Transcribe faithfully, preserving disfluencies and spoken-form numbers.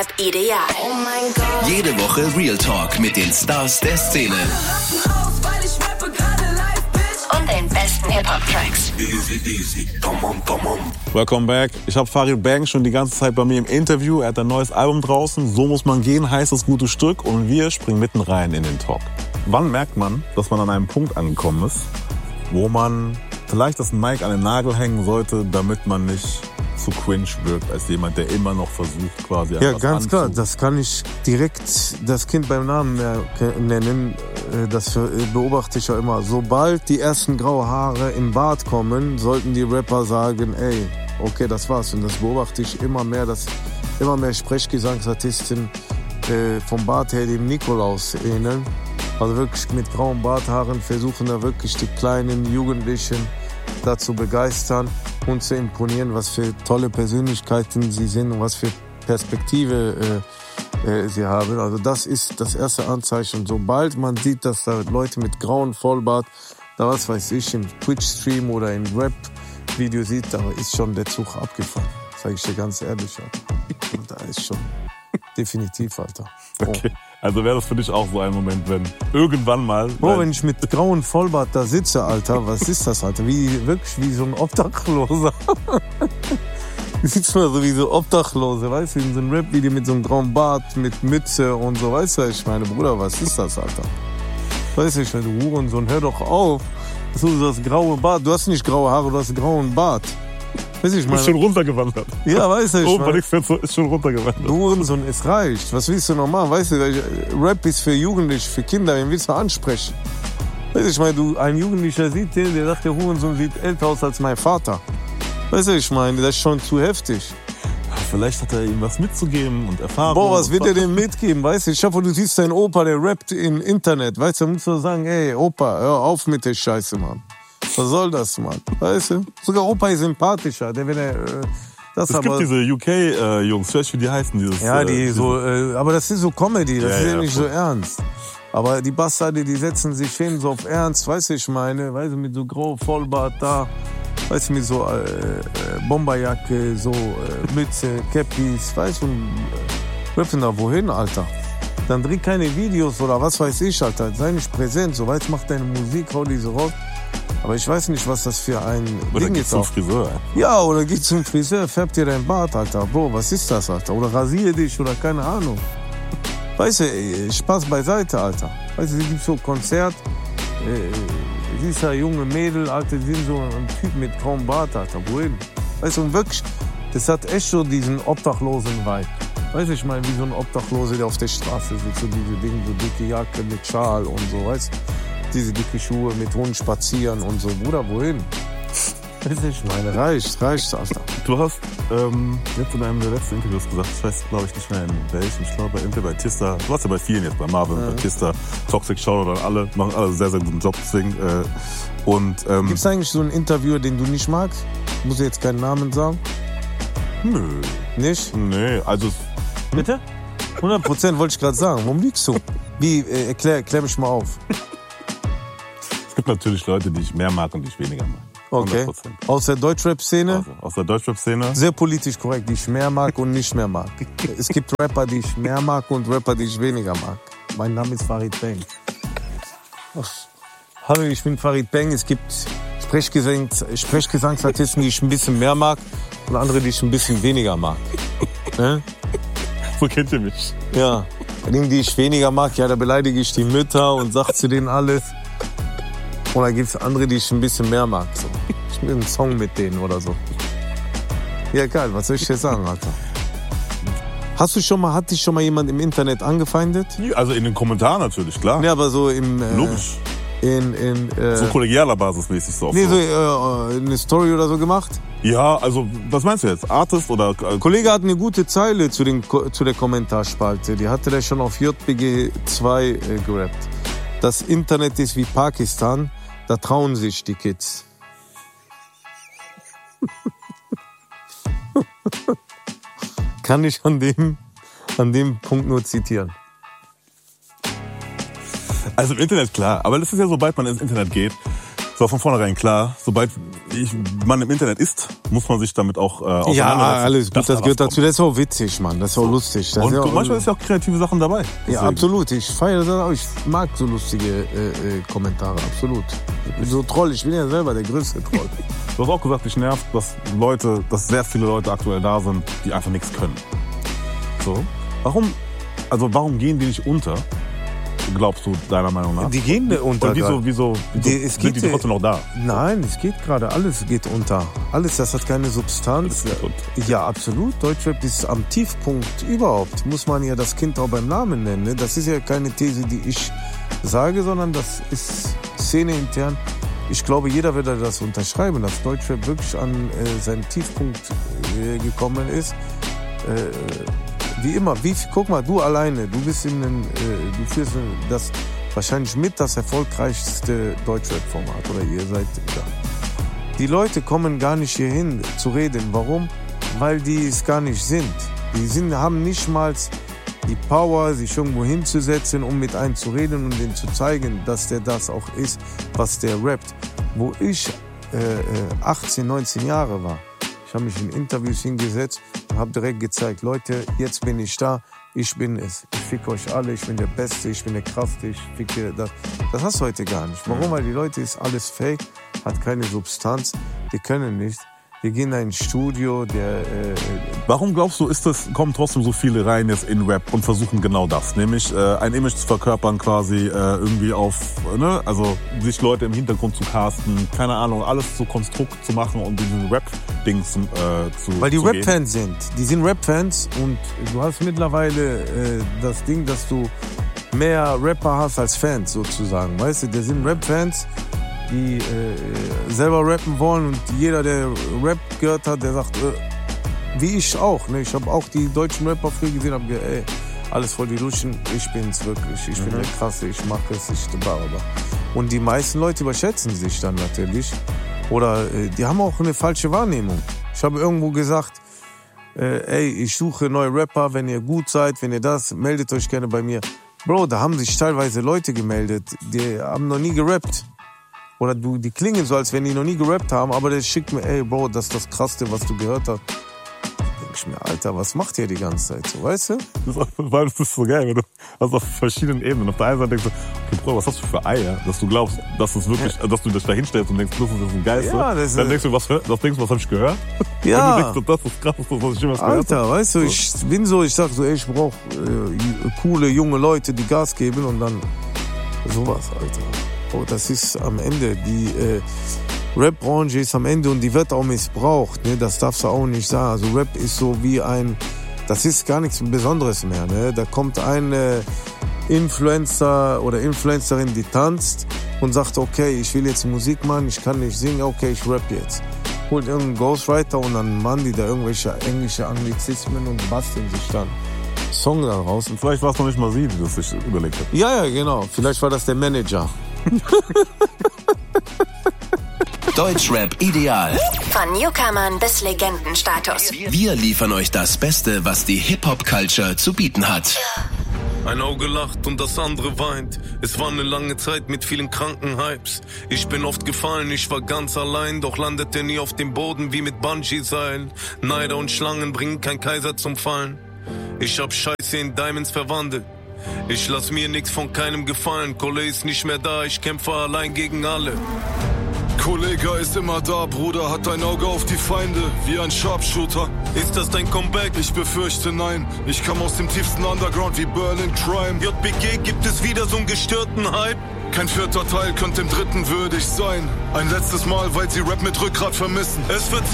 Ideal. Oh mein Gott. Jede Woche Real Talk mit den Stars der Szene. Und den besten Hip-Hop-Tracks. Easy, easy. Come on, come on. Welcome back. Ich habe Farid Bang schon die ganze Zeit bei mir im Interview. Er hat ein neues Album draußen. So muss man gehen, heißt das gute Stück. Und wir springen mitten rein in den Talk. Wann merkt man, dass man an einem Punkt angekommen ist, wo man vielleicht das Mic an den Nagel hängen sollte, damit man nicht zu cringe wirkt, als jemand, der immer noch versucht, quasi Ja, ganz klar, das kann ich direkt das Kind beim Namen nennen. Das beobachte ich ja immer. Sobald die ersten graue Haare im Bart kommen, sollten die Rapper sagen, ey, okay, das war's. Und das beobachte ich immer mehr, dass immer mehr Sprechgesangsartisten äh, vom Bart her dem Nikolaus ähneln. Also wirklich mit grauen Barthaaren versuchen da wirklich die kleinen Jugendlichen dazu begeistern und zu imponieren, was für tolle Persönlichkeiten sie sind und was für Perspektive äh, äh, sie haben. Also das ist das erste Anzeichen. Sobald man sieht, dass da Leute mit grauen Vollbart, da was weiß ich, im Twitch-Stream oder im Rap-Video sieht, da ist schon der Zug abgefahren. Sag ich dir ganz ehrlich. Und da ist schon definitiv, Alter. Oh. Okay. Also wäre das für dich auch so ein Moment, wenn irgendwann mal... Bro, wenn ich mit grauen Vollbart da sitze, Alter, was ist das, Alter? Wie, wirklich wie so ein Obdachloser. Du sitzt mal so wie so Obdachlose, weißt du, in so einem Rap-Video mit so einem grauen Bart, mit Mütze und so, weißt du, ich meine, Bruder, was ist das, Alter? Weißt du, ich meine, du Hurensohn, hör doch auf. So, das graue Bart, du hast nicht graue Haare, du hast grauen Bart. Weißt du, ich meine, ist schon runtergewandert. Ja, weißt du, ich meine, ist schon runtergewandert. Du Hurensohn, es reicht. Was willst du noch machen? Weißt du, Rap ist für Jugendliche, für Kinder, wen willst du ansprechen? Weißt du, ich meine, du, ein Jugendlicher sieht den, der sagt, der Hurensohn sieht älter aus als mein Vater. Weißt du, ich meine, das ist schon zu heftig. Vielleicht hat er ihm was mitzugeben und Erfahrung. Boah, was wird er denn mitgeben, weißt du? Ich hoffe, du siehst deinen Opa, der rappt im Internet, weißt du, dann musst du sagen, ey, Opa, hör auf mit der Scheiße, Mann. Was soll das, Mann? Weißt du? Sogar Opa ist sympathischer. Der, wenn er, äh, das es aber, gibt diese U K-Jungs, äh, vielleicht wie die heißen. Dieses, ja, die äh, so, äh, aber das ist so Comedy, das ja, ist ja, ja nicht voll. so ernst. Aber die Bastarde, die setzen sich hin so auf Ernst, weißt du, ich meine, weißt du, mit so grau Vollbart da, weißt du, mit so äh, Bomberjacke, so äh, Mütze, Cappies, weißt du, und äh, rappen da wohin, Alter? Dann dreh keine Videos oder was weiß ich, Alter. Sei nicht präsent, so weißt, mach deine Musik, hau diese raus. Aber ich weiß nicht, was das für ein oder Ding geh ist. zum auch. Friseur. Ja, oder geh zum Friseur, färb dir dein Bart, Alter. Bro, was ist das, Alter? Oder rasier dich oder keine Ahnung. Weißt du, ey, Spaß beiseite, Alter. Weißt du, es gibt so Konzert, äh, siehst ja junge Mädel, Alter, die sind so ein Typ mit grauem Bart, Alter. Wohin? Weißt du, und wirklich, das hat echt so diesen obdachlosen Vibe. Weißt du, ich meine, wie so ein Obdachlose, der auf der Straße sitzt, so diese Dinge, so dicke Jacke mit Schal und so, weißt du? Diese dicke Schuhe mit Hund spazieren und so. Bruder, wohin? Weißt du, ich meine, reicht, reicht, Alter. Du hast ähm, jetzt in einem der letzten Interviews gesagt, ich weiß, glaube ich, nicht mehr in welchem, ich glaube bei Inter, bei Tista, du warst ja bei vielen jetzt, bei Marvin, ja. Bei Tista, Toxic, Shoutout an alle, machen alle sehr, sehr guten Job, deswegen. Äh, und, ähm, gibt's eigentlich so einen Interviewer, den du nicht magst? Muss ich jetzt keinen Namen sagen? Nö. Nicht? Nee, also... Bitte? hundert Prozent wollte ich gerade sagen. Warum lügst du? Wie, äh, erklär, erklär mich mal auf. Es gibt natürlich Leute, die ich mehr mag und die ich weniger mag. Okay. Aus der Deutschrap-Szene? Also, aus der Deutschrap-Szene? Sehr politisch korrekt, die ich mehr mag und nicht mehr mag. Es gibt Rapper, die ich mehr mag und Rapper, die ich weniger mag. Mein Name ist Farid Bang. Hallo, ich bin Farid Bang. Es gibt Sprechgesangs- Sprechgesangsartisten, die ich ein bisschen mehr mag und andere, die ich ein bisschen weniger mag. Ne? So kennt ihr mich. Ja. Bei denen, die ich weniger mag, ja, da beleidige ich die Mütter und sag zu denen alles. Und dann gibt's andere, die ich ein bisschen mehr mag. So. Ich will einen Song mit denen oder so. Ja, geil, was soll ich dir sagen, Alter? Hast du schon mal, hat dich schon mal jemand im Internet angefeindet? Also in den Kommentaren natürlich, klar. Ja, aber so im... Äh, Logisch. In, in, äh, so kollegialer Basis mäßig so. Nee, so äh, eine Story oder so gemacht? Ja, also, was meinst du jetzt? Artist oder... Äh, Kollege hat eine gute Zeile zu, den, zu der Kommentarspalte. Die hatte der schon auf J B G zwei äh, gerappt. Das Internet ist wie Pakistan, da trauen sich die Kids. Kann ich an dem, an dem Punkt nur zitieren. Also im Internet klar, aber das ist ja, sobald man ins Internet geht, war von vornherein klar, sobald ich, man im Internet ist, muss man sich damit auch äh, auseinandersetzen. Ja, alles gut, dass das da gehört was dazu. Das ist auch witzig, Mann. Das ist auch lustig. Das Und ist ja auch, manchmal ist ja auch kreative Sachen dabei. ja, Deswegen. absolut. Ich feiere das auch. Ich mag so lustige äh, äh, Kommentare, absolut. Ich bin so Troll. Ich bin ja selber der größte Troll. Du hast auch gesagt, dich nervt, dass Leute, dass sehr viele Leute aktuell da sind, die einfach nichts können. So. Warum, also warum gehen die nicht unter? Glaubst du, deiner Meinung nach? Die gehen unter. Und wieso, wieso, wieso Die- es sind geht- die trotzdem noch da? Nein, es geht gerade. Alles geht unter. Alles, das hat keine Substanz. Alles geht unter. Ja, absolut. Deutschrap ist am Tiefpunkt überhaupt. Muss man ja das Kind auch beim Namen nennen. Ne? Das ist ja keine These, die ich sage, sondern das ist szeneintern. Ich glaube, jeder würde das unterschreiben, dass Deutschrap wirklich an äh, seinen Tiefpunkt äh, gekommen ist. Äh, wie immer, wie, guck mal, du alleine, du bist in den, äh, du führst das wahrscheinlich mit das erfolgreichste Deutschrap-Format, oder ihr seid da. Die Leute kommen gar nicht hierhin zu reden. Warum? Weil die es gar nicht sind. Die sind, haben nicht mal die Power, sich irgendwo hinzusetzen, um mit einem zu reden und denen zu zeigen, dass der das auch ist, was der rappt. Wo ich äh, achtzehn, neunzehn Jahre war, ich habe mich in Interviews hingesetzt und habe direkt gezeigt, Leute, jetzt bin ich da, ich bin es. Ich ficke euch alle, ich bin der Beste, ich bin der Krafteste, ich ficke das. Das hast du heute gar nicht. Warum? Weil die Leute ist alles fake, hat keine Substanz, die können nicht. Wir gehen in ein Studio, der... Äh, Warum glaubst du, ist das, kommen trotzdem so viele rein jetzt in Rap und versuchen genau das, nämlich äh, ein Image zu verkörpern quasi, äh, irgendwie auf, ne, also sich Leute im Hintergrund zu casten, keine Ahnung, alles zu Konstrukt zu machen und diesen Rap-Ding zu, äh, zu Weil die zu Rap-Fans sind. Die sind Rap-Fans und du hast mittlerweile äh, das Ding, dass du mehr Rapper hast als Fans sozusagen. Weißt du, der sind Rap-Fans, die äh, selber rappen wollen und jeder, der Rap gehört hat, der sagt, äh, wie ich auch. Ne? Ich habe auch die deutschen Rapper früher gesehen, habe gesagt, ey, alles voll die Luschen, ich bin's wirklich, ich bin der Krasse, ich mache es, ich bin Barber. Und die meisten Leute überschätzen sich dann natürlich oder äh, die haben auch eine falsche Wahrnehmung. Ich habe irgendwo gesagt, äh, ey, ich suche neue Rapper, wenn ihr gut seid, wenn ihr das, meldet euch gerne bei mir. Bro, da haben sich teilweise Leute gemeldet, die haben noch nie gerappt. Oder du, die klingen so, als wenn die noch nie gerappt haben, aber der schickt mir, ey, Bro, das ist das Krasseste, was du gehört hast. Denk ich mir, Alter, was macht ihr die ganze Zeit so, weißt du? Das ist, weil das ist so geil, wenn du hast auf verschiedenen Ebenen. Auf der einen Seite denkst du, okay, Bro, was hast du für Eier, dass du glaubst, dass es wirklich, dass du dich da hinstellst und denkst, das ist ein Geist. Ja, das ist- Dann denkst du, was, was denkst du, was hab ich gehört? Ja. Und du denkst, das ist das Krasseste, was ich jemals gehört habe. Alter, weißt du, ich bin so, ich sag so, ey, ich brauch äh, coole, junge Leute, die Gas geben und dann sowas, Alter. Oh, das ist am Ende, die äh, Rap-Branche ist am Ende und die wird auch missbraucht, ne? Das darfst du auch nicht sagen. Also Rap ist so wie ein, das ist gar nichts Besonderes mehr, ne? Da kommt ein äh, Influencer oder Influencerin, die tanzt und sagt, okay, ich will jetzt Musik machen, ich kann nicht singen, okay, ich rap jetzt. Holt irgendeinen Ghostwriter und dann machen die da irgendwelche englische Anglizismen und basteln sich dann Song daraus. Und vielleicht war es noch nicht mal sie, die das sich überlegt hat. Ja, ja, genau. Vielleicht war das der Manager. Deutschrap ideal. Von Newcomern bis Legendenstatus. Wir liefern euch das Beste, was die Hip-Hop-Culture zu bieten hat. Ein Auge lacht und das andere weint. Es war eine lange Zeit mit vielen kranken Hypes. Ich bin oft gefallen, ich war ganz allein, doch landete nie auf dem Boden wie mit Bungee-Seilen. Neider und Schlangen bringen kein Kaiser zum Fallen. Ich hab Scheiße in Diamonds verwandelt. Ich lass mir nix von keinem gefallen. Kollege ist nicht mehr da, ich kämpfe allein gegen alle. Kollege ist immer da, Bruder, hat ein Auge auf die Feinde, wie ein Sharpshooter. Ist das dein Comeback? Ich befürchte nein, ich kam aus dem tiefsten Underground wie Berlin Crime. J B G, gibt es wieder so einen gestörten Hype? Kein vierter Teil könnte dem dritten würdig sein. Ein letztes Mal, weil sie Rap mit Rückgrat vermissen. Es wird